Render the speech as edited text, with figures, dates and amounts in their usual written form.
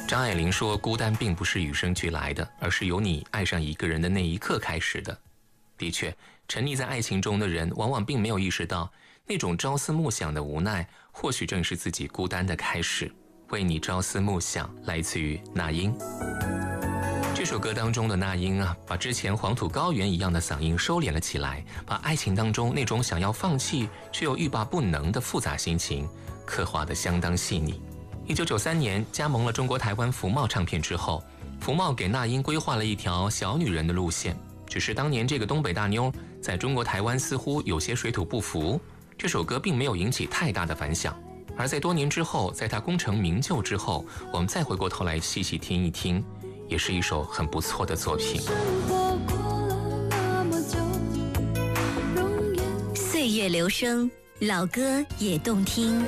张爱玲说，孤单并不是与生俱来的，而是由你爱上一个人的那一刻开始的。的确，沉溺在爱情中的人往往并没有意识到，那种朝思暮想的无奈，或许正是自己孤单的开始。为你朝思暮想，来自于那英。这首歌当中的那英啊，把之前黄土高原一样的嗓音收敛了起来，把爱情当中那种想要放弃却又欲罢不能的复杂心情刻画得相当细腻。1993年加盟了中国台湾福茂唱片之后，福茂给那英规划了一条小女人的路线，只是当年这个东北大妞在中国台湾似乎有些水土不服，这首歌并没有引起太大的反响。而在多年之后，在她功成名就之后，我们再回过头来细细听一听，也是一首很不错的作品。 岁月流声，老歌也动听。